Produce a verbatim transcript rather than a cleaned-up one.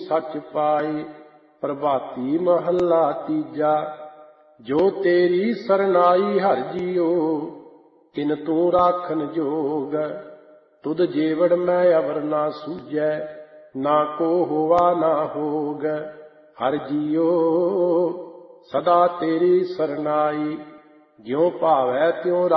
सच पाए। प्रभाती महला तीजा। जो तेरी सरनाई हर जियो, तिन तू राखन जोग। तुद जेवड़ मैं अवर ना सूझै, ना को होवा ना होग। हर जियो सदा तेरी सरनाई, ज्यों भावै त्यों